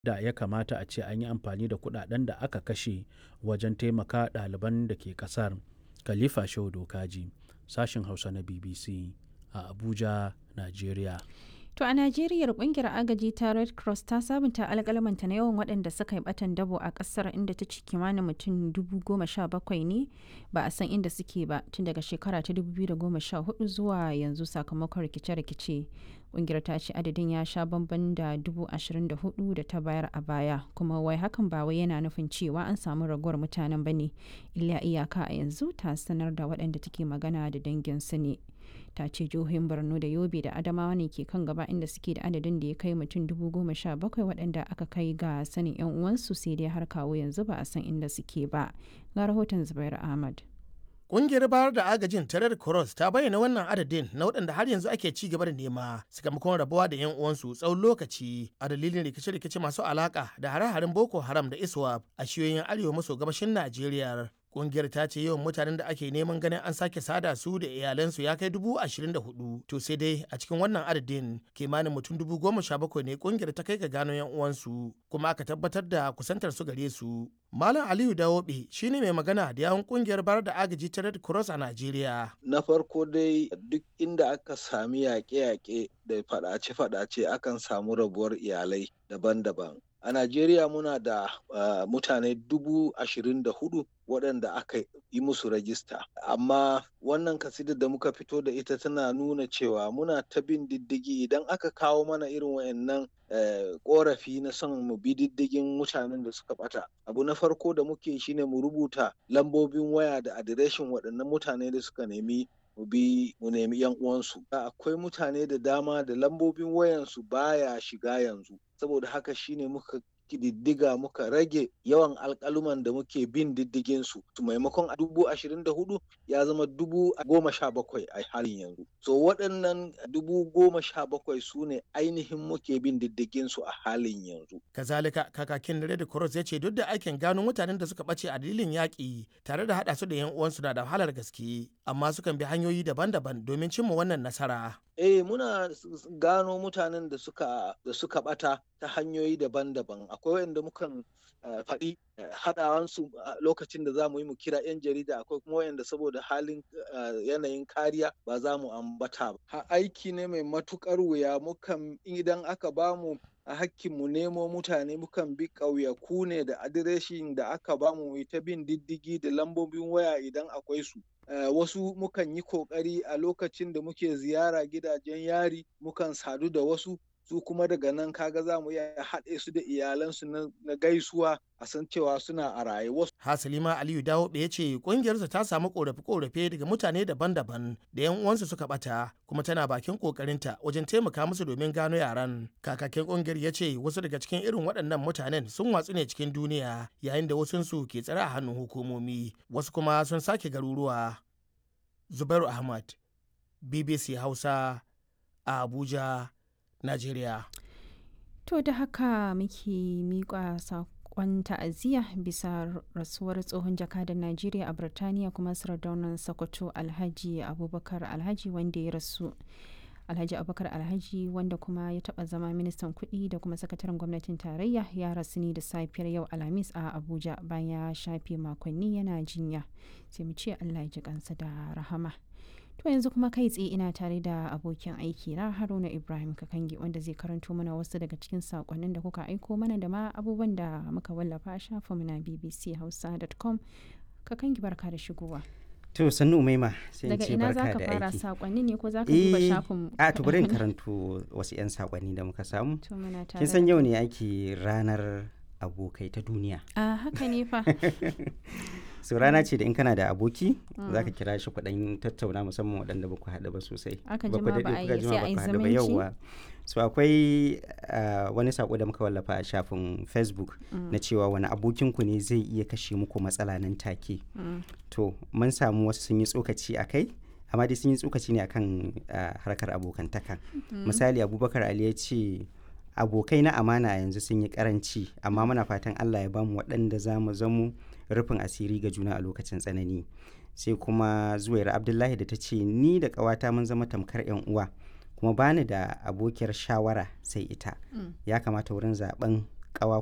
da ya kamata a ce an yi amfani da kuɗaɗen da aka kashe wajen taimaka ɗaliban da ke ƙasar. Khalifa Shehu Dokaji, sashen Hausa na BBC a Abuja, Najeriya. To a Najeriya kungiyar agaji ta Red Cross ta sabunta alƙalmanta na yawan waɗanda suka yi batan dabo a ƙasar, inda ta ci kimanin mutum 17,000 ne ba a san inda suke ba tun daga shekara ta 2014 zuwa yanzu sakamakon rikice-rikice. Kungiyar ta ce adadin ya sha bamban da 24,000 da ta bayar a baya, kuma wai hakan ba wai yana nufin cewa an samu raguwar mutanen ba ne, illa iyaka a yanzu ta sanar da waɗanda take magana da danginsu ne. Ta ce jihohin Borno da Yobe da Adamawa ne ke kan gaba, inda suke da adadin da ya kai mutum 17,000 waɗanda aka kai ga sanin 'yan uwansu, sai dai har kawo yanzu ba a san inda suke ba. Ga rahoton Zubairu Ahmad. Ƙungiyar bayar da agajin ta Red Cross ta bayyana wannan adadin na waɗanda har yanzu ake ci gaba da nema sakamakon rabuwa da 'yan uwansu tsawon lokaci a dalilin rikice-rikice masu alaka da hare-haren Boko Haram da ISWAP a shiyoyin arewa maso gabashin Najeriya. Kungiyar ta ce yawan mutanen da ake neman ganin an sake sada su da iyalansu ya kai 24,000. To sai dai a cikin wannan adadin kimanin mutum 17,000 ne kungiyar ta kai ga gano 'yan uwansu kuma aka tabbatar da kusantar su gare su. Malam Aliyu Dawobe shine mai magana da yawun kungiyar bayar da agaji ta Red Cross a Najeriya. Na farko dai duk inda aka sami yaƙe-yaƙe da faɗace-faɗace akan samu rabuwar iyalai daban-daban. A Najeriya muna da mutane 24,000 waɗanda aka yi musu rajista. Amma wannan kasidar da muka fito da ita tana nuna cewa muna ta bin diddigi idan aka kawo mana irin wayannan ƙorafi na son mu bi diddigin mutanen da suka ɓata. Abu na farko da muke shine mu rubuta lambobin waya da adireshin waɗannan mutane da suka nemi mu nemi yan uwansu. Akwai mutane da dama da lambobin wayansu baya shiga yanzu, saboda haka shine muka diddiga muka rage yawan alƙaluman da muke bin diddigin su, maimakon 24,000 ya zama 17,000 a halin yanzu. So waɗannan 17,000 su ne ainihin muke bin diddigin su a halin yanzu. Kazalika kakakin Red Cross ya ce duk da aikin gano mutanen da suka ɓace a dalilin yaƙi tare da haɗa su da 'yan uwansu na da wahalar gaske, amma sukan bi hanyoyi daban-daban domin cimma wannan nasara. Muna gano mutanen da suka bata ta hanyoyi daban-daban. Akwai wanda mukan faɗi haɗawansu lokacin da za mu yi mu kira 'yan jarida, akwai kuma wanda saboda halin yanayin kariya ba za mu ambata ba. Aiki ne mai matuƙar wuya. Mukan idan aka bamu a hakkin mu nemo mutane mukan bi ƙauyaku ne da adireshin da aka bamu ta bin diddigi da lambobin waya idan akwai su. Wasu mukan yi kokari a lokacin da muke ziyara gidajen yari mukan sadu da wasu, su kuma daga nan kaga za mu iya haɗe su da iyalansu na gaisuwa a san cewa suna a raye. Hasalima Aliyu Dawobe ya ce ƙungiyarsa ta samu ƙorafe-ƙorafe daga mutane daban-daban da 'yan uwansu suka ɓata, kuma tana bakin ƙoƙarinta wajen taimaka musu domin gano yaran. Kakakin ƙungiyar ya ce wasu daga cikin irin waɗannan mutanen sun watsu ne cikin duniya, yayin da wasunsu ke tsare a hannun hukumomi, wasu kuma sun sake garuruwa. Zubairu Ahmad, BBC Hausa, a Abuja, Najeriya. To da haka muke miƙa saƙon ta'aziyya bisa rasuwar tsohon jakadan Najeriya a Birtaniya kuma sardaunan Sokoto Alhaji Abubakar Alhaji wanda ya rasu. Alhaji Abubakar Alhaji wanda kuma ya taɓa zama ministan kuɗi da kuma sakataren gwamnatin tarayya ya rasu ne da safiyar yau Alhamis a Abuja bayan ya shafe makonni yana jinya. Sai mu ce Allah ya ji kansa da rahama. To yanzu kuma kai tsaye ina tare da abokin aiki na Haruna Ibrahim Kakangi wanda zai karanto mana wasu daga cikin sakonnin da kuka aiko mana da ma abubuwan da muka wallafa a shafinmu na bbchausa.com. Kakangi barka da shigowa. To sannu Umaima sai daga ce ina barka zaka da fara aiki. sakonni ne ko zaka duba shafin? A to bari in karanto wasu 'yan sakonni da muka samu. To muna tare. Kin san yau ne ake ranar abokai ta duniya. A haka ne fa. So rana ce da in kana da aboki za ka kira shi kuɗin tattauna musamman waɗanda ba ku haɗu ba sosai. Aka Ba ku jima ba daɗe a kuka yi jima sai ba a yi ku haɗu ba, zumunci. yauwa. So akwai wani sako da muka wallafa a shafin Facebook na cewa wani abokinku ne zai iya kashe muku matsala nan take. To mun samu wasu sun yi tsokaci a kai, amma dai sun yi tsokaci ne akan harkar abokantaka. Misali Abubakar Ali ya ce abokai na amana yanzu sun yi karanci, amma muna fatan Allah ya bamu waɗanda za mu zamo rufin asiri ga juna a lokacin tsanani. Sai kuma Zuwaira Abdullahi da ta ce ni da ƙawata mun zama tamkar 'yan uwa, kuma bani da abokiyar shawara sai ita. Ya kamata wurin zaben kawa